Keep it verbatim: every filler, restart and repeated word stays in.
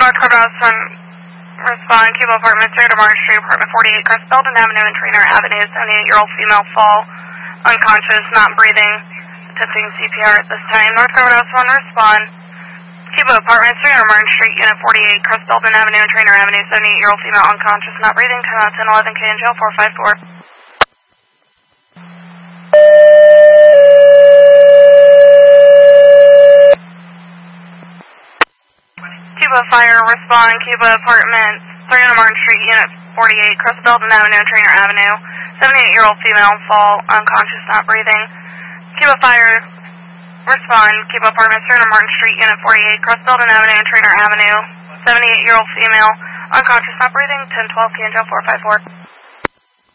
North Carolina from respond, Cuba Apartments, Random Marsh Street, Apartment forty-eight, Crest Belden Avenue and Trainer Avenue, seventy-eight-year-old female fall, unconscious, not breathing, attempting C P R at this time. North Carolina one, respond. Cuba Apartments, three hundred Martin Street, Unit forty-eight, Crest Belden Avenue and Trainer Avenue, seventy-eight-year-old female, unconscious, not breathing, ten out ten eleven K in jail, four five four. Cuba Fire, respond, Cuba Apartments, three hundred Martin Street, Unit forty-eight, Crest Belden Avenue and Trainer Avenue, seventy-eight-year-old female, fall, unconscious, not breathing. Cuba Fire, respond, Cuba Apartments, three hundred Martin Street, Unit forty-eight, Crest Belden Avenue and Trainer Avenue, seventy-eight-year-old female, unconscious, not breathing, ten twelve K in jail, four five four.